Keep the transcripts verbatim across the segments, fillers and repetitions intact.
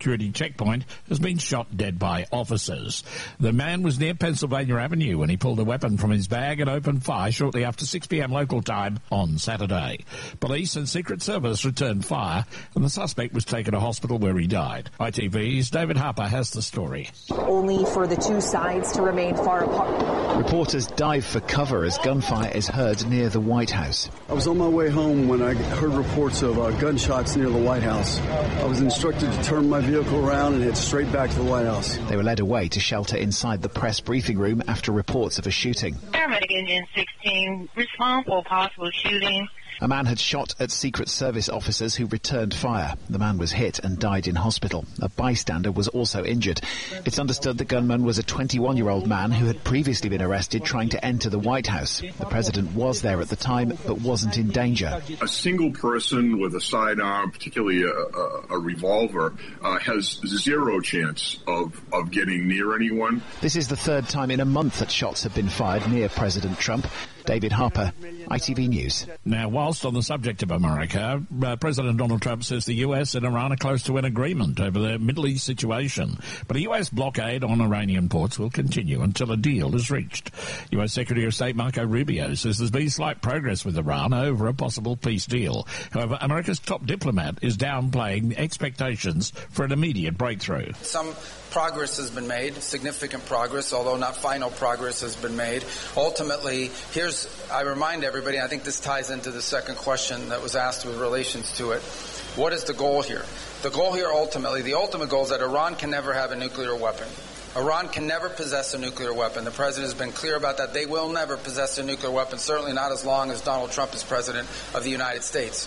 security checkpoint has been shot dead by officers. The man was near Pennsylvania Avenue when he pulled a weapon from his bag and opened fire shortly after six p.m. local time on Saturday. Police and Secret Service returned fire and the suspect was taken to hospital where he died. I T V's David Harper has the story. Only for the two sides to remain far apart. Reporters dive for cover as gunfire is heard near the White House. I was on my way home when I heard reports of uh, gunshots near the White House. I was instructed to turn my vehicle around and head straight back to the White House. They were led away to shelter inside the press briefing room after reports of a shooting. Paramedic Engine sixteen, responsible possible shooting. A man had shot at Secret Service officers who returned fire. The man was hit and died in hospital. A bystander was also injured. It's understood the gunman was a twenty-one-year-old man who had previously been arrested trying to enter the White House. The president was there at the time, but wasn't in danger. A single person with a sidearm, particularly a, a, a revolver, uh, has zero chance of, of getting near anyone. This is the third time in a month that shots have been fired near President Trump. David Harper, I T V News. Now, whilst on the subject of America, uh, President Donald Trump says the U S and Iran are close to an agreement over the Middle East situation. But a U S blockade on Iranian ports will continue until a deal is reached. U S Secretary of State Marco Rubio says there's been slight progress with Iran over a possible peace deal. However, America's top diplomat is downplaying expectations for an immediate breakthrough. Some progress has been made, significant progress, although not final progress has been made. Ultimately, here's, I remind everybody, I think this ties into the second question that was asked with relations to it. What is the goal here? The goal here ultimately, the ultimate goal is that Iran can never have a nuclear weapon. Iran can never possess a nuclear weapon. The president has been clear about that. They will never possess a nuclear weapon, certainly not as long as Donald Trump is president of the United States.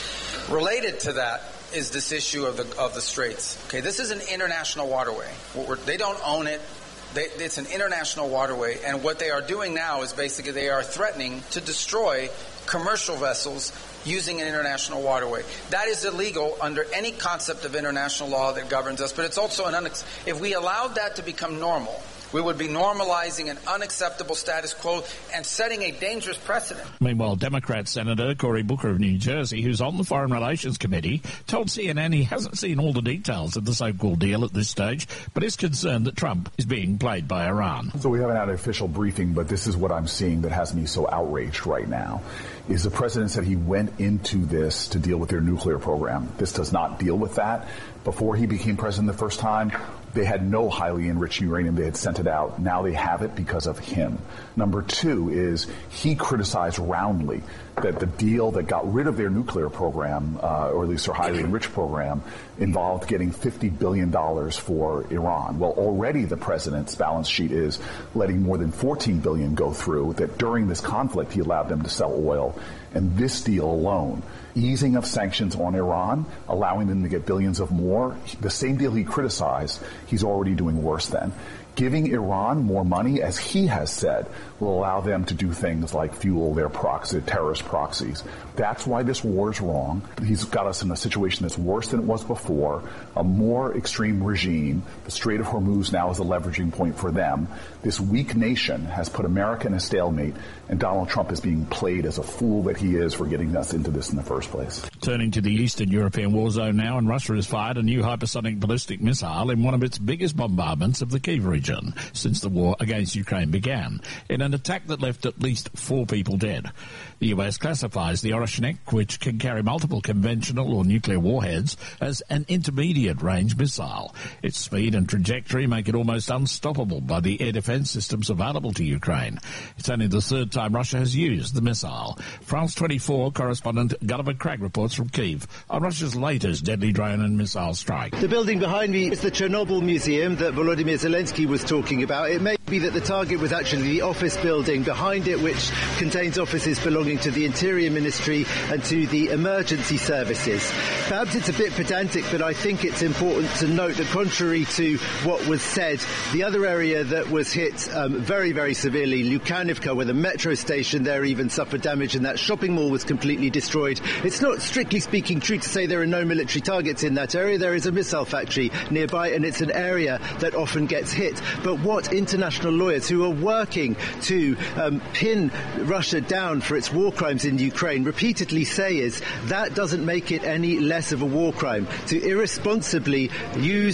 Related to that is this issue of the of the Straits. Okay, this is an international waterway. What we're, they don't own it. They, it's an international waterway, and what they are doing now is basically they are threatening to destroy commercial vessels using an international waterway. That is illegal under any concept of international law that governs us, but it's also an unex- if we allowed that to become normal, we would be normalizing an unacceptable status quo and setting a dangerous precedent. Meanwhile, Democrat Senator Cory Booker of New Jersey, who's on the Foreign Relations Committee, told C N N he hasn't seen all the details of the so-called deal at this stage, but is concerned that Trump is being played by Iran. So we haven't had an official briefing, but this is what I'm seeing that has me so outraged right now, is the president said he went into this to deal with their nuclear program. This does not deal with that. Before he became president the first time, they had no highly enriched uranium. They had sent it out. Now they have it because of him. Number two is he criticized roundly that the deal that got rid of their nuclear program, uh, or at least their highly enriched program, involved getting fifty billion dollars for Iran. Well, already the president's balance sheet is letting more than fourteen billion dollars go through, that during this conflict he allowed them to sell oil. And this deal alone, easing of sanctions on Iran, allowing them to get billions of more, the same deal he criticized, he's already doing worse than. Giving Iran more money, as he has said, will allow them to do things like fuel their proxy, terrorist proxies. That's why this war is wrong. He's got us in a situation that's worse than it was before, a more extreme regime. The Strait of Hormuz now is a leveraging point for them. This weak nation has put America in a stalemate, and Donald Trump is being played as a fool that he is for getting us into this in the first place. Turning to the Eastern European war zone now, and Russia has fired a new hypersonic ballistic missile in one of its biggest bombardments of the Kyiv region since the war against Ukraine began, in an attack that left at least four people dead. The U S classifies the Oroshenok, which can carry multiple conventional or nuclear warheads, as an intermediate-range missile. Its speed and trajectory make it almost unstoppable by the air defense systems available to Ukraine. It's only the third time Russia has used the missile. France twenty-four correspondent Gulliver Cragg reports from Kyiv on Russia's latest deadly drone and missile strike. The building behind me is the Chernobyl Museum that Volodymyr Zelensky was talking about. It may be that the target was actually the office building behind it, which contains offices belonging to the Interior Ministry and to the emergency services. Perhaps it's a bit pedantic, but I think it's important to note that contrary to what was said, the other area that was hit um, very, very severely, Lukyanivka, where the metro station there even suffered damage and that shopping mall was completely destroyed. It's not strictly speaking true to say there are no military targets in that area. There is a missile factory nearby, and it's an area that often gets hit. But what international international lawyers who are working to um, pin Russia down for its war crimes in Ukraine repeatedly say is that doesn't make it any less of a war crime. To irresponsibly use